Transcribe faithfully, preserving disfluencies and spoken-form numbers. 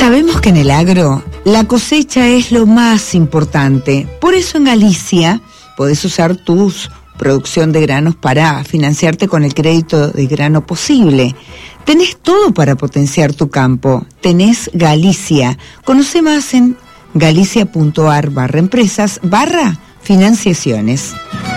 Sabemos que en el agro la cosecha es lo más importante. Por eso en Galicia podés usar tu producción de granos para financiarte con el crédito de grano posible. Tenés todo para potenciar tu campo. Tenés Galicia. Conoce más en galicia.ar barra empresas barra financiaciones.